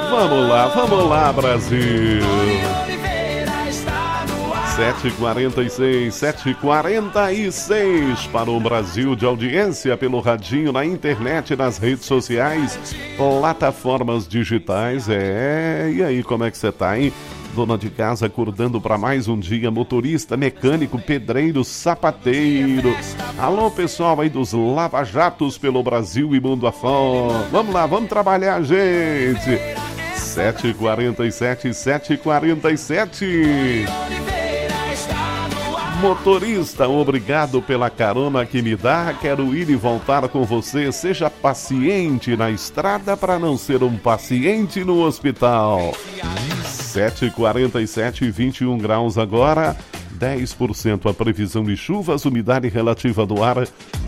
Vamos lá, Brasil. 7h46, 7h46 para o Brasil de audiência pelo radinho, na internet, nas redes sociais, plataformas digitais. E aí, como é que você tá, hein? Dona de casa acordando para mais um dia, motorista, mecânico, pedreiro, sapateiro. Alô, pessoal aí dos lava-jatos pelo Brasil e mundo afora. Vamos lá, vamos trabalhar, gente. 7h47, 7h47. Motorista, obrigado pela carona que me dá. Quero ir e voltar com você. Seja paciente na estrada para não ser um paciente no hospital. 7h47, 21 graus agora. 10% a previsão de chuvas, umidade relativa do ar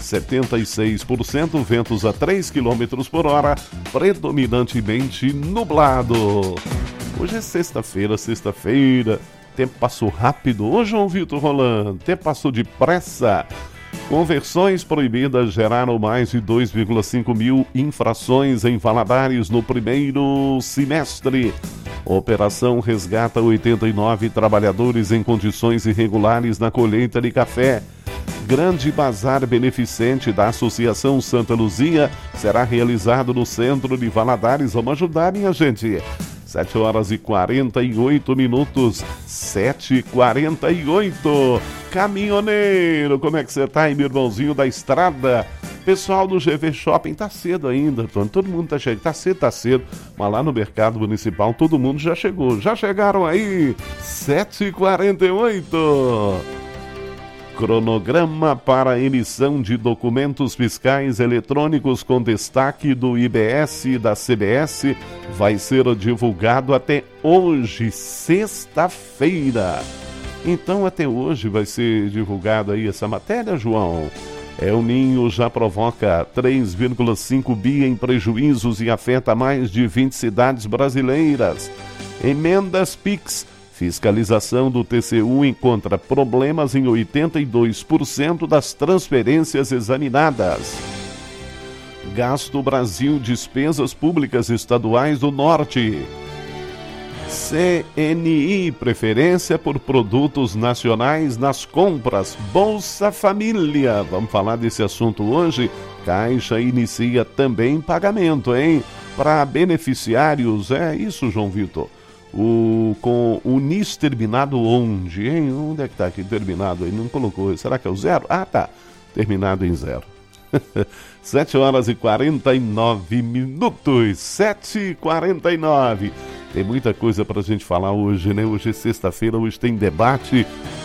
76%, ventos a 3 km por hora, predominantemente nublado. Hoje é sexta-feira. Tempo passou rápido. Ô, João Vitor Rolando, tempo passou depressa. Conversões proibidas geraram mais de 2,5 mil infrações em Valadares no primeiro semestre. Operação resgata 89 trabalhadores em condições irregulares na colheita de café. Grande bazar beneficente da Associação Santa Luzia será realizado no centro de Valadares. Vamos ajudar, minha gente. 7h48, 7h48. Caminhoneiro, como é que você tá aí, meu irmãozinho da estrada? Pessoal do GV Shopping, tá cedo ainda, todo mundo tá chegando, tá cedo, mas lá no mercado municipal todo mundo já chegou, já chegaram aí, 7h48. Cronograma para emissão de documentos fiscais eletrônicos com destaque do IBS e da CBS vai ser divulgado até hoje, sexta-feira. Então até hoje vai ser divulgado aí essa matéria, João. El Ninho já provoca 3,5 bi em prejuízos e afeta mais de 20 cidades brasileiras. Emendas PIX. Fiscalização do TCU encontra problemas em 82% das transferências examinadas. Gasto Brasil, despesas públicas estaduais do Norte. CNI, preferência por produtos nacionais nas compras. Bolsa Família, vamos falar desse assunto hoje. Caixa inicia também pagamento, hein? Para beneficiários, é isso, João Vitor. Com o NIS terminado onde, hein? Onde é que tá aqui terminado aí? Não colocou, será que é o 0? Ah, tá, terminado em 0. 7h49, 7h49. Tem muita coisa pra gente falar hoje, né? Hoje é sexta-feira, hoje tem debate.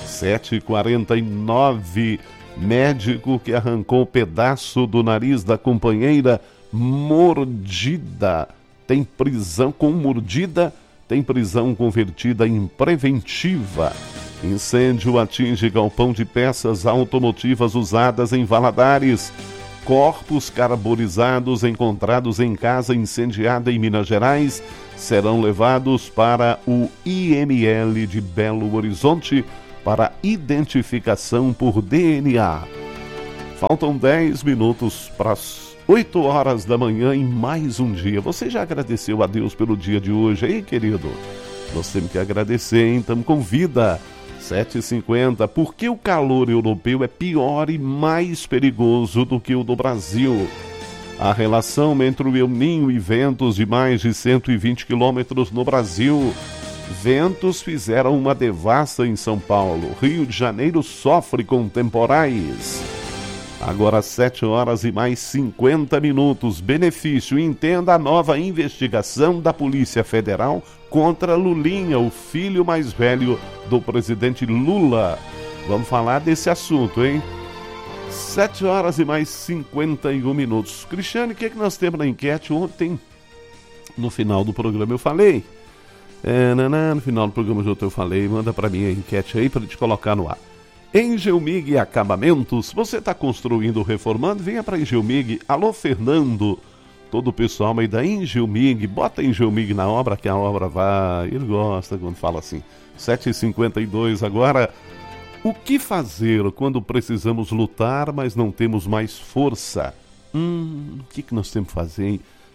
7h49. Médico que arrancou um pedaço do nariz da companheira mordida. Tem prisão com mordida, tem prisão convertida em preventiva. Incêndio atinge galpão de peças automotivas usadas em Valadares. Corpos carbonizados encontrados em casa incendiada em Minas Gerais serão levados para o IML de Belo Horizonte para identificação por DNA. Faltam 10 minutos para as 8 horas da manhã em mais um dia. Você já agradeceu a Deus pelo dia de hoje, aí, querido? Nós temos que agradecer, hein? Estamos com vida. 7h50. Por que o calor europeu é pior e mais perigoso do que o do Brasil? A relação entre o El Ninho e ventos de mais de 120 quilômetros no Brasil. Ventos fizeram uma devassa em São Paulo. Rio de Janeiro sofre com temporais. Agora 7 horas e mais 50 minutos. Benefício. Entenda a nova investigação da Polícia Federal contra Lulinha, o filho mais velho do presidente Lula. Vamos falar desse assunto, hein? 7 horas e mais 51 minutos. Cristiane, o que nós temos na enquete ontem? No final do programa eu falei. No final do programa eu falei. Manda para mim a enquete aí para gente colocar no ar. Engelmig Acabamentos, você está construindo ou reformando? Venha para Engelmig. Alô, Fernando, todo o pessoal aí da Engelmig, bota Engelmig na obra que a obra vai. Ele gosta quando fala assim. 7h52 agora. O que fazer quando precisamos lutar, mas não temos mais força? O que nós temos que fazer, hein? O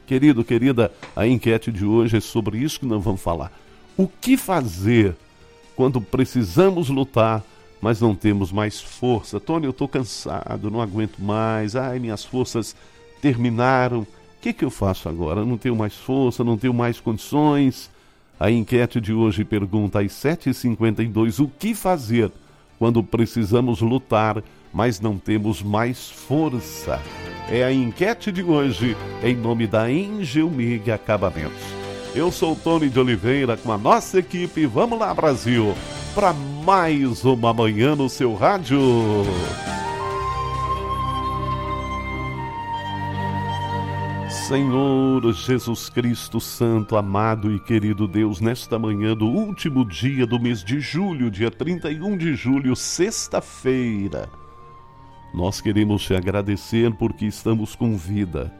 Querido, querida, a enquete de hoje é sobre isso que nós vamos falar. O que fazer quando precisamos lutar, mas não temos mais força? Tony, eu estou cansado, não aguento mais, minhas forças terminaram. O que eu faço agora? Eu não tenho mais força, não tenho mais condições. A enquete de hoje pergunta às 7h52, o que fazer quando precisamos lutar, mas não temos mais força? É a enquete de hoje, em nome da Engelmig Acabamentos. Eu sou o Tony de Oliveira, com a nossa equipe. Vamos lá, Brasil, para mais uma manhã no seu rádio. Senhor Jesus Cristo Santo, amado e querido Deus, nesta manhã do último dia do mês de julho, dia 31 de julho, sexta-feira, nós queremos te agradecer porque estamos com vida.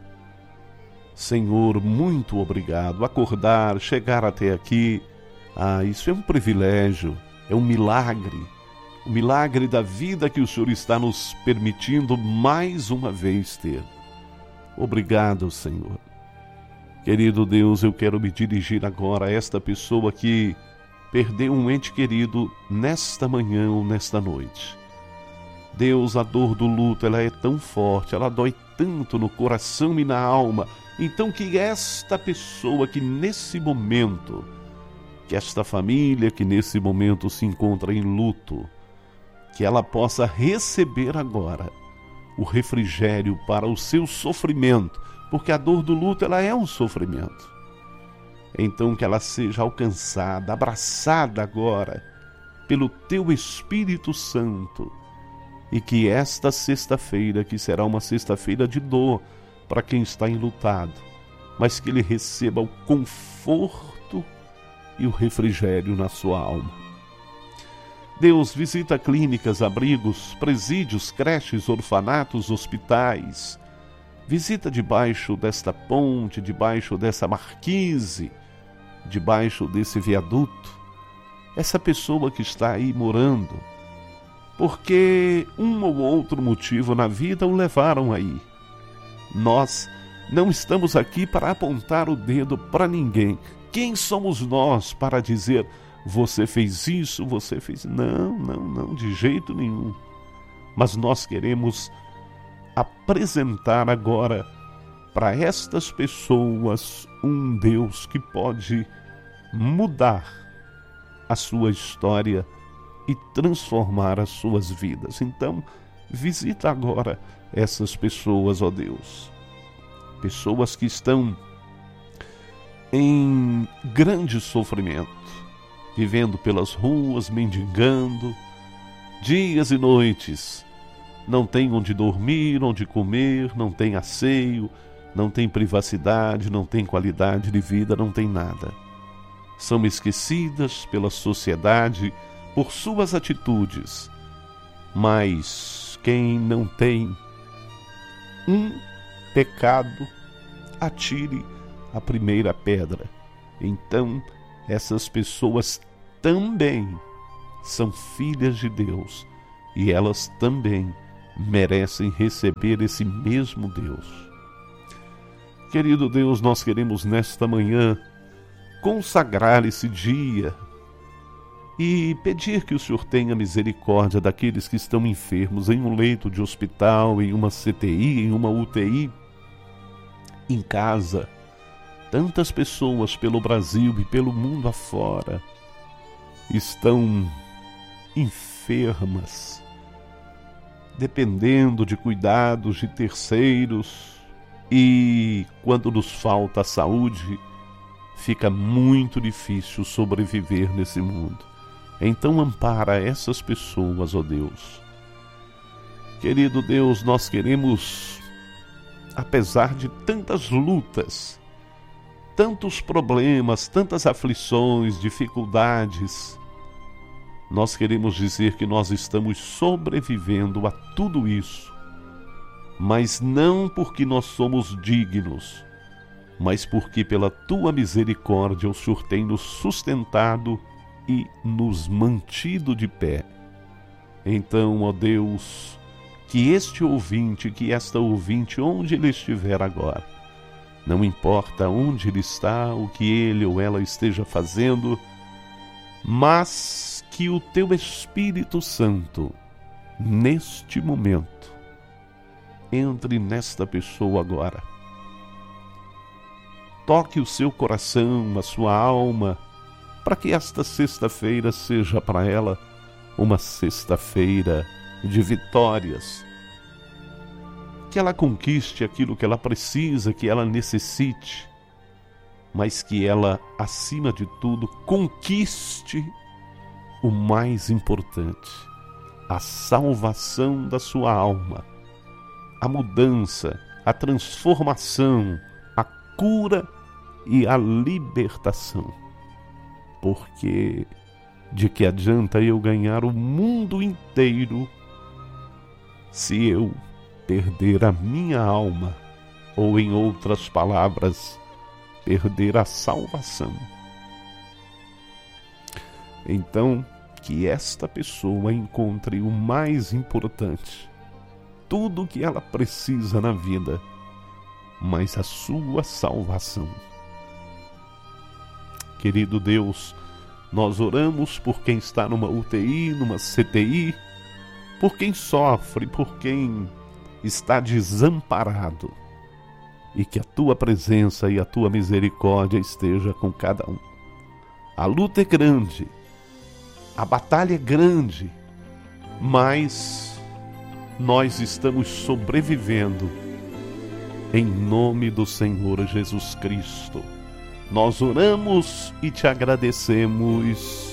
Senhor, muito obrigado. Acordar, chegar até aqui, isso é um privilégio, é um milagre. O milagre da vida que o Senhor está nos permitindo mais uma vez ter. Obrigado, Senhor. Querido Deus, eu quero me dirigir agora a esta pessoa que perdeu um ente querido nesta manhã ou nesta noite. Deus, a dor do luto, ela é tão forte, ela dói tanto no coração e na alma. Então que esta pessoa que nesse momento, que esta família que nesse momento se encontra em luto, que ela possa receber agora o refrigério para o seu sofrimento, porque a dor do luto, ela é um sofrimento. Então que ela seja alcançada, abraçada agora pelo teu Espírito Santo, e que esta sexta-feira, que será uma sexta-feira de dor para quem está enlutado, mas que ele receba o conforto e o refrigério na sua alma. Deus, visita clínicas, abrigos, presídios, creches, orfanatos, hospitais. Visita debaixo desta ponte, debaixo dessa marquise, debaixo desse viaduto, essa pessoa que está aí morando, porque um ou outro motivo na vida o levaram aí. Nós não estamos aqui para apontar o dedo para ninguém. Quem somos nós para dizer: você fez isso, você fez... Não, de jeito nenhum. Mas nós queremos apresentar agora para estas pessoas um Deus que pode mudar a sua história e transformar as suas vidas. Então, visita agora essas pessoas, ó Deus. Pessoas que estão em grande sofrimento, vivendo pelas ruas, mendigando, dias e noites, não tem onde dormir, onde comer, não tem asseio, não tem privacidade, não tem qualidade de vida, não tem nada. São esquecidas pela sociedade por suas atitudes, mas quem não tem um pecado, atire a primeira pedra. Então, essas pessoas também são filhas de Deus e elas também merecem receber esse mesmo Deus. Querido Deus, nós queremos nesta manhã consagrar esse dia e pedir que o Senhor tenha misericórdia daqueles que estão enfermos em um leito de hospital, em uma CTI, em uma UTI, em casa. Tantas pessoas pelo Brasil e pelo mundo afora estão enfermas, dependendo de cuidados de terceiros, e quando nos falta a saúde, fica muito difícil sobreviver nesse mundo. Então ampara essas pessoas, ó Deus. Querido Deus, nós queremos, apesar de tantas lutas, tantos problemas, tantas aflições, dificuldades, nós queremos dizer que nós estamos sobrevivendo a tudo isso, mas não porque nós somos dignos, mas porque pela tua misericórdia o Senhor tem nos sustentado e nos mantido de pé. Então, ó Deus, que este ouvinte, que esta ouvinte, onde ele estiver agora, Não importa onde ele está, o que ele ou ela esteja fazendo, mas que o teu Espírito Santo, neste momento, entre nesta pessoa agora. Toque o seu coração, a sua alma, para que esta sexta-feira seja para ela uma sexta-feira de vitórias. Que ela conquiste aquilo que ela precisa, que ela necessite, mas que ela, acima de tudo, conquiste o mais importante, a salvação da sua alma, a mudança, a transformação, a cura e a libertação. Porque de que adianta eu ganhar o mundo inteiro se eu perder a minha alma, ou em outras palavras, perder a salvação? Então, que esta pessoa encontre o mais importante, tudo o que ela precisa na vida, mas a sua salvação. Querido Deus, nós oramos por quem está numa UTI, numa CTI, por quem sofre, por quem está desamparado, e que a tua presença e a tua misericórdia esteja com cada um. A luta é grande, a batalha é grande, mas nós estamos sobrevivendo em nome do Senhor Jesus Cristo. Nós oramos e te agradecemos.